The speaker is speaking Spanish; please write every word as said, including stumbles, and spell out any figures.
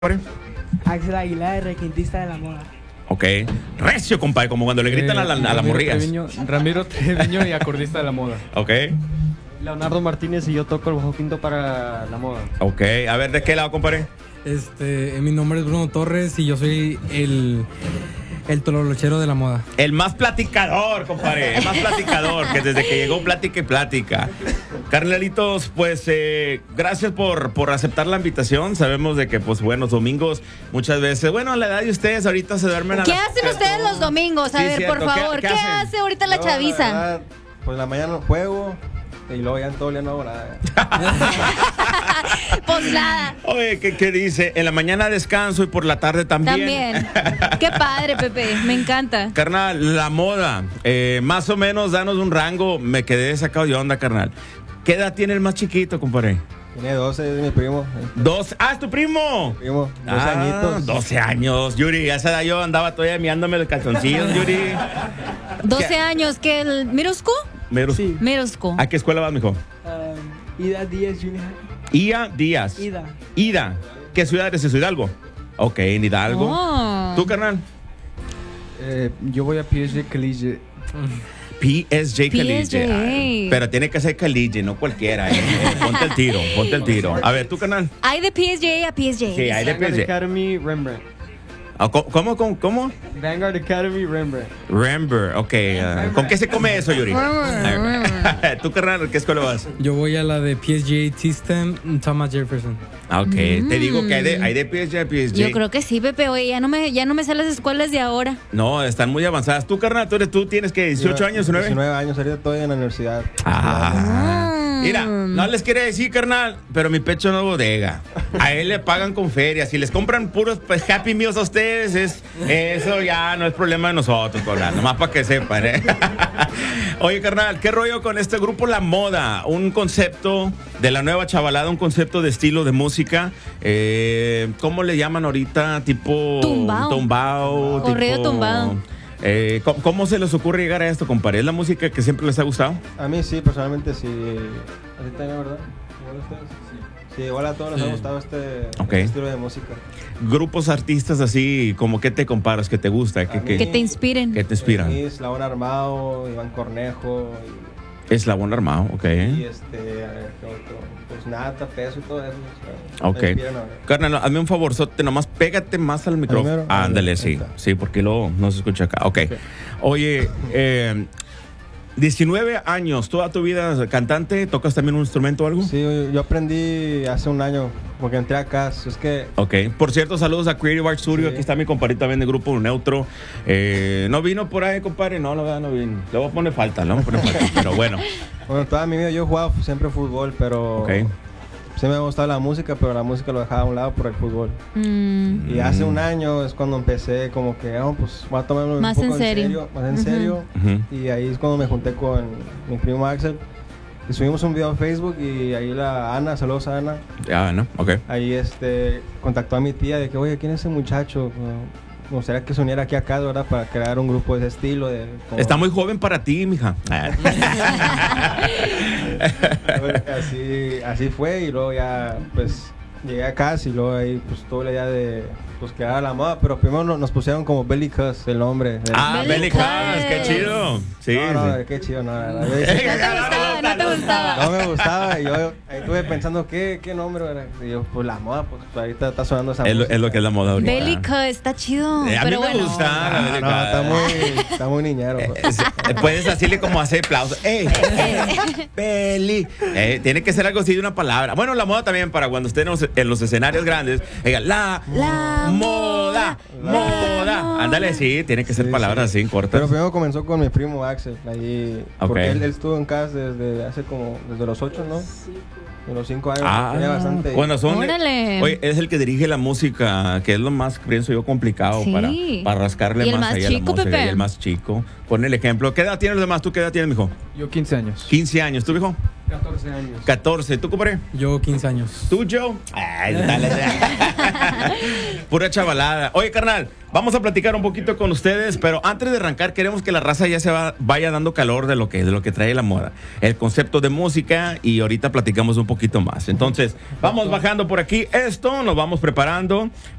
Axel Aguilar, requintista de la moda. Ok. Recio, compadre, como cuando le gritan Eh, a, la, a las Ramiro morrillas. Treviño, Ramiro Treviño y acordista de la moda. Ok. Leonardo Martínez y yo toco el bajo quinto para la moda. Ok. A ver, ¿de qué lado, compadre? Este, mi nombre es Bruno Torres y yo soy el, el tololochero de la moda. El más platicador, compadre. El más platicador, que desde que llegó plática y plática. Carnalitos, pues eh, gracias por, por aceptar la invitación. Sabemos de que, pues, bueno, domingos muchas veces, bueno, a la edad de ustedes ahorita se duermen a ¿Qué las- hacen ustedes los domingos? A Sí, ver, cierto. por ¿Qué- favor, qué ¿qué, hacen? hace ahorita la Yo, chaviza? verdad, pues en la mañana juego y luego ya en todo el día no hago nada. Pues nada, Oye, ¿qué, ¿qué dice? En la mañana descanso y por la tarde también. también. Qué padre, Pepe, me encanta. Carnal, la moda, eh, más o menos, danos un rango. Me quedé sacado de onda, carnal. ¿Qué edad tiene el más chiquito, compadre? Tiene doce, es mi primo. Dos. ¡Ah, es tu primo! Primo, doce Ah, añitos. doce años, Yuri. A esa edad yo andaba todavía miándome de calzoncillos, Yuri. doce años, ¿qué? ¿El Mirosco? Meros- Sí. Mirosco. ¿A qué escuela vas, mijo? Um, Ida Díaz Junior. Ia Díaz. Ida. Ida. ¿Qué ciudad eres? ¿Es Hidalgo? Ok, en Hidalgo. Oh. ¿Tú, carnal? Eh, yo voy a P S G Collegiate. P S J P S J. Collegiate. Ay, pero tiene que ser Collegiate, no cualquiera. Eh. Eh, Ponte el tiro, ponte el tiro. A ver, ¿tú, carnal? Hay de P S J a P S J. Sí, hay de P Vanguard S J. Academy, Rembrandt. Ah, ¿Cómo, cómo, cómo? cómo? Vanguard Academy, Rembrandt. Rembrandt, ok. ah, ¿Con qué se come eso, Yuri? ¿Tú, carnal, qué escuela vas? Yo voy a la de P S J System, Thomas Jefferson. Ah, ok. Te digo que hay de, hay de P S J a P S J. Yo creo que sí, Pepe. Oye, ya no me, ya no me sé las escuelas de ahora. No, están muy avanzadas. ¿Tú, carnal, tú, eres, tú tienes que dieciocho años, nueve? diecinueve años, ahorita estoy en la universidad. Ah. Mm. Mira, no les quiere decir, carnal, pero mi pecho no es bodega. A él le pagan con ferias. Si les compran puros pues, Happy Meals a ustedes, es, eso ya no es problema de nosotros, carnal. Nomás para que sepan, ¿eh? Oye, carnal, ¿qué rollo con este grupo La Moda? Un concepto de la nueva chavalada, un concepto de estilo de música. Eh, ¿Cómo le llaman ahorita? Tipo... Tumbao. Tumbao. Corrido tipo- tumbado. Eh, ¿cómo, cómo se les ocurre llegar a esto, compadre? ¿Es la música que siempre les ha gustado? A mí sí, personalmente sí. ¿A ti también, verdad? ¿Igual a ustedes? Sí. Sí, igual a todos les ha gustado este, Ok. este estilo de música. Grupos artistas así, como que te comparas, que te gusta, que, A que, Que te inspiren. que te inspiran. Sí, Eslabón Armado, Iván Cornejo Eslabón Armado, ok. y, y este, a ver, ¿qué otro? Pues Nata, Peso y todo eso. o sea, Ok. me inspiran a- Carnal, hazme un favorzote, nomás pégate más al micrófono. mero? Ah, ándale, Ahí sí. está. Sí, porque luego no se escucha acá. Ok. Oye, eh, diecinueve años, toda tu vida cantante, ¿tocas también un instrumento o algo? Sí, yo, yo aprendí hace un año, porque entré acá. Es que Ok. Por cierto, saludos a Creative Art Studio. Sí. Aquí está mi compadre también de Grupo Neutro. Eh, ¿No vino por ahí, compadre? No, no, no vino. Le voy a poner falta, le voy a poner falta. Pero bueno. bueno, toda mi vida yo jugaba siempre fútbol, pero Ok. sí me gustaba la música, pero la música lo dejaba a un lado por el fútbol. Mm. Y hace un año es cuando empecé como que, oh, pues voy a tomarlo un Más poco en serio. más en Ujú. serio. Ujú. Y ahí es cuando me junté con mi primo Axel. Y subimos un video a Facebook y ahí la Ana, saludos a Ana, Ya, ¿no? Ok. ahí este, contactó a mi tía de que, oye, ¿quién es ese muchacho? Me gustaría que se uniera aquí acá, ¿verdad? Para crear un grupo de ese estilo. De, como- Está muy joven para ti, mija. así, así fue y luego ya, pues, llegué a casa y luego ahí, pues, tuve la idea de, pues, crear la moda. Pero primero no- nos pusieron como Belly Cuss, el nombre. de- Ah, Belly Belly Cuss. Cuss, qué chido. Sí, no, no, sí. qué chido, no, la verdad. Yo No dije, te gustaba, no te gustaba. no me gustaba y yo ahí estuve pensando, ¿qué, qué nombre era? Y yo, pues, la moda, pues, ahorita está sonando esa Es lo, música. es lo que es la moda ahorita. Bélica, está chido. Eh, a pero mí me bueno. gusta la Ah, Belly no, Cuss. está muy, está muy niñero. Eh, es- eh, puedes hacerle como hacer aplausos. ¡Ey! ¡Peli! Eh, tiene que ser algo así de una palabra. Bueno, la moda también para cuando estén en los, en los escenarios grandes. Diga, la, La moda, moda, moda. la moda. Ándale, sí, tiene que ser Sí, palabras sí. así cortas. Pero primero comenzó con mi primo Axel, ahí, Ok. porque él, él estuvo en casa desde hace como, desde los ocho, ¿no? De los cinco años, Ah, tenía bastante. bueno, son. Órale. Oye, es el que dirige la música, que es lo más, pienso yo, complicado Sí. para, para rascarle Y el más más ahí a chico, la música. Pepe. Y el más chico. Pon el ejemplo. ¿Qué edad tienen los demás? ¿Tú qué edad tienes, mijo? Yo quince años. quince años. ¿Tú, mijo? catorce años. catorce. ¿Tú, compadre? Yo quince años. ¿Tú, Joe? Ay, dale. pura chavalada. Oye, carnal, vamos a platicar un poquito con ustedes, pero antes de arrancar queremos que la raza ya se va, vaya dando calor de lo que de lo que trae la moda, el concepto de música, y ahorita platicamos un poquito más. Entonces, vamos bajando por aquí esto, nos vamos preparando